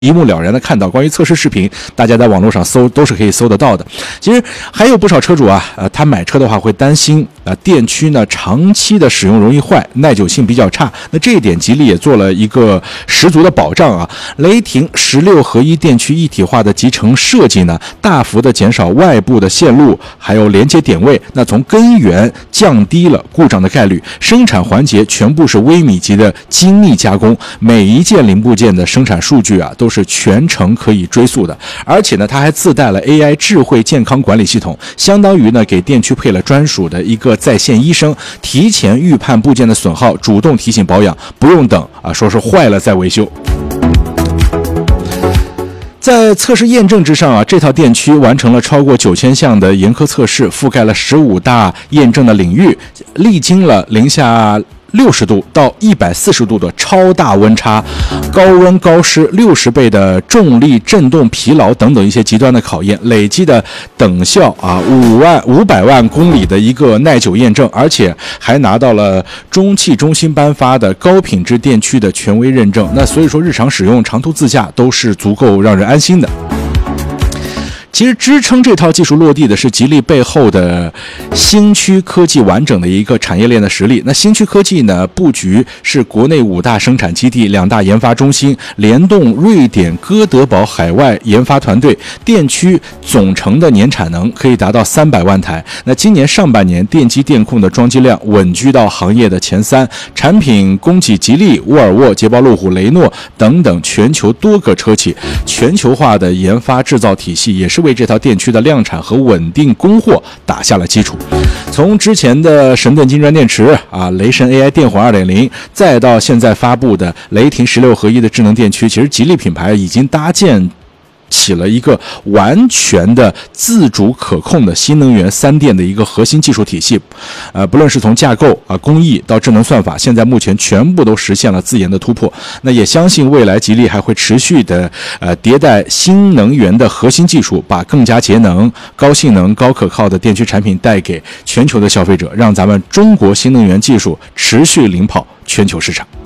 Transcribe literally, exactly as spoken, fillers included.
一目了然的看到。关于测试视频，大家在网络上搜都是可以搜得到的。其实还有不少车主啊，呃，他买车的话会担心啊、呃，电驱呢长期的使用容易坏，耐久性比较差。那这一点吉利也做了一个十足的保障啊。雷霆十六合一电驱一体化的集成设计呢，大幅的减少外部的线路还有连接点位，那从根源降低了故障的概率。生产环节全部是微米级的精密加工，每一件零部件的生产数据啊都是全程可以追溯的。而且呢，它还自带了 A I 智慧健康管理系统，相当于呢给电驱配了专属的一个在线医生，提前预判部件的损耗，主动提醒保养，不用等啊，说是坏了再维修。在测试验证之上啊，这套电驱完成了超过九千项的严苛测试，覆盖了十五大验证的领域，历经了零下六十度到一百四十度的超大温差、高温高湿、六十倍的重力震动疲劳等等一些极端的考验，累积的等效啊五万五百万公里的一个耐久验证，而且还拿到了中汽中心颁发的高品质电驱的权威认证。那所以说，日常使用、长途自驾都是足够让人安心的。其实支撑这套技术落地的是吉利背后的新区科技完整的一个产业链的实力。那新区科技呢，布局是国内五大生产基地、两大研发中心，联动瑞典哥德堡海外研发团队，电驱总成的年产能可以达到三百万台。那今年上半年电机电控的装机量稳居到行业的前三，产品供给吉利、沃尔沃、捷豹路虎、雷诺等等全球多个车企，全球化的研发制造体系也是为这套电驱的量产和稳定供货打下了基础。从之前的神盾金砖电池啊、雷神 A I 电混 二点零， 再到现在发布的雷霆十六合一的智能电驱，其实吉利品牌已经搭建起了一个完全的自主可控的新能源三电的一个核心技术体系，呃，不论是从架构啊、工艺到智能算法，现在目前全部都实现了自研的突破。那也相信未来吉利还会持续的呃迭代新能源的核心技术，把更加节能、高性能、高可靠的电驱产品带给全球的消费者，让咱们中国新能源技术持续领跑全球市场。